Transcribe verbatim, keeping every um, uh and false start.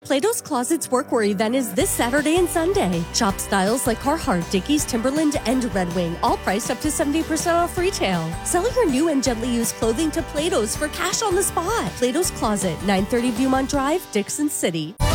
Plato's Closet's workwear event is this Saturday and Sunday. Shop styles like Carhartt, Dickies, Timberland, and Red Wing, all priced up to seventy percent off retail. Sell your new and gently used clothing to Plato's for cash on the spot. Plato's Closet, nine thirty Viewmont Drive, Dixon City.